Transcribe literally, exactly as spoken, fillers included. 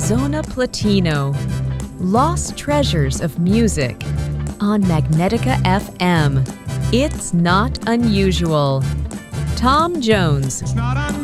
Zona Platino, Lost Treasures of Music, on Magnetica F M. It's not unusual. Tom Jones. It's not unusual.